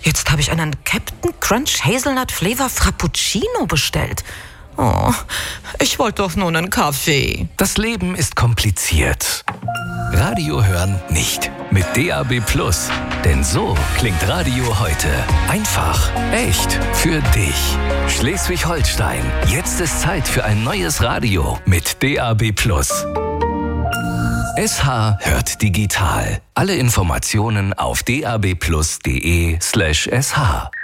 Jetzt habe ich einen Captain Crunch Hazelnut Flavor Frappuccino bestellt. Oh, ich wollte doch nur einen Kaffee. Das Leben ist kompliziert. Radio hören nicht. Mit DAB+. Denn so klingt Radio heute. Einfach, echt, für dich. Schleswig-Holstein. Jetzt ist Zeit für ein neues Radio mit DAB+. SH hört digital. Alle Informationen auf dabplus.de/sh.